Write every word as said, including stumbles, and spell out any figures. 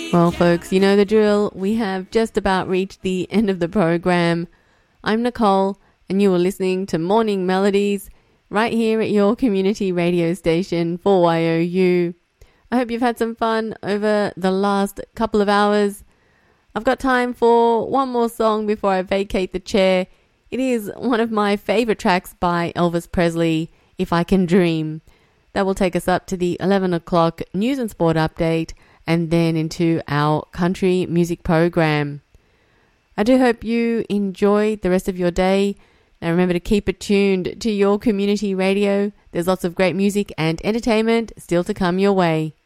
Well, folks, you know the drill. We have just about reached the end of the program. I'm Nicole, and you are listening to Morning Melodies right here at your community radio station for Y O U. I hope you've had some fun over the last couple of hours. I've got time for one more song before I vacate the chair. It is one of my favorite tracks by Elvis Presley, If I Can Dream. That will take us up to the eleven o'clock news and sport update and then into our country music program. I do hope you enjoy the rest of your day. Now remember to keep it tuned to your community radio. There's lots of great music and entertainment still to come your way.